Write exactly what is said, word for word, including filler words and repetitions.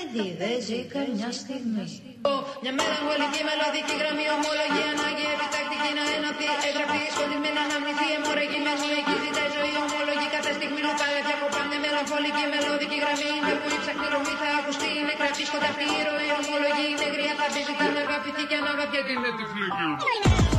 παιδί δεν ζει καμιά στιγμή. Μια μελαγχολική μελωδική γραμμή, ομολογή ανάγκη επιτακτική να ενωθεί. Εγγραφή σκοτεινή να αναμνηθεί, αιμορραγή μελωδική ζητάει ζωή. Ομολογή κατά στιγμή λουπάει πια από πάντα. Μελαγχολική μελωδική γραμμή είναι που η ψαχνή ρομή θα ακουστεί. Είναι κρατή σκοτεινή ροή. Ομολογή είναι γριά θα πει ζητάμε αγαπητή και αναγαπιά και είναι τυφλή.